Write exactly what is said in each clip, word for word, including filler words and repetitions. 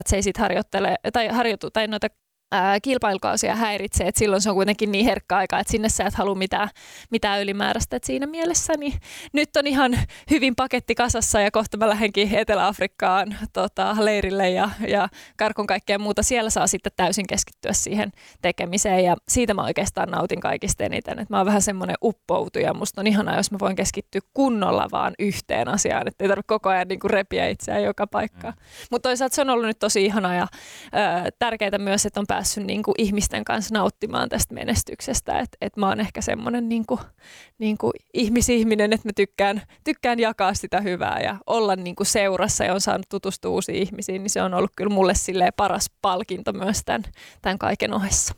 se ei sitten harjoittele tai harjoitu tai noita ää, kilpailukausia häiritsee, että silloin se on kuitenkin niin herkkä aika, että sinne sä et halua mitään, mitään ylimääräistä. Et siinä mielessä niin nyt on ihan hyvin paketti kasassa ja kohta mä lähdenkin Etelä-Afrikkaan tota, leirille ja, ja karkon kaikkea muuta. Siellä saa sitten täysin keskittyä siihen tekemiseen ja siitä mä oikeastaan nautin kaikista eniten. Et mä oon vähän semmoinen uppoutuja. Musta on ihanaa, jos mä voin keskittyä kunnolla vaan yhteen asiaan, että ei tarvitse koko ajan niin kuin repiä itseään joka paikkaan. Mm. Mutta toisaalta se on ollut nyt tosi ihanaa ja ö, tärkeää myös, että on päässyt niin kuin ihmisten kanssa nauttimaan tästä menestyksestä. Että et mä oon ehkä semmoinen niin kuin, niin kuin ihmisihminen, että mä tykkään, tykkään jakaa sitä hyvää ja olla niin kuin seurassa ja on saanut tutustua uusiin ihmisiin, niin se on ollut kyllä mulle silleen paras palkinto myös tämän, tämän kaiken ohessa.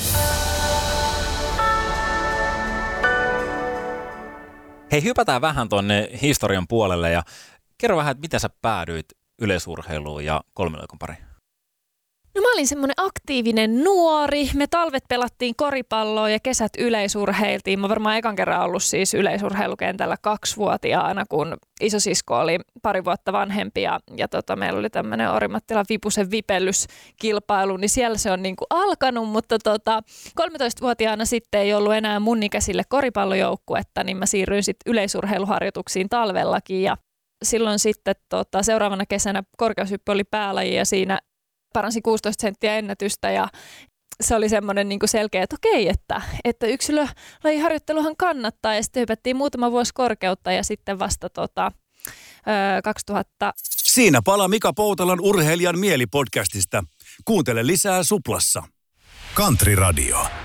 Hei, hypätään vähän tuonne historian puolelle ja kerro vähän, että miten sä päädyit yleisurheiluun ja kolmiloikon pariin? No mä olin semmoinen aktiivinen nuori. Me talvet pelattiin koripalloa ja kesät yleisurheiltiin. Mä varmaan ekan kerran ollut siis yleisurheilukentällä kaksivuotiaana, kun isosisko oli pari vuotta vanhempi ja, ja tota, meillä oli tämmöinen Orimattilan Vipusen vipellyskilpailu, niin siellä se on niinku alkanut, mutta tota, kolmetoistavuotiaana sitten ei ollut enää mun ikäisille koripallojoukkuetta, niin mä siirryin sitten yleisurheiluharjoituksiin talvellakin ja silloin sitten tota, seuraavana kesänä korkeushyppy oli päälaji ja siinä paransi kuusitoista senttiä ennätystä ja se oli semmoinen niin kuin selkeä, että okei, että, että yksilölajiharjoitteluhan kannattaa ja sitten hypättiin muutama vuosi korkeutta ja sitten vasta tota, kaksituhatta. Siinä palaa Mika Poutalan Urheilijan mieli podcastista. Kuuntele lisää Suplassa. Country Radio.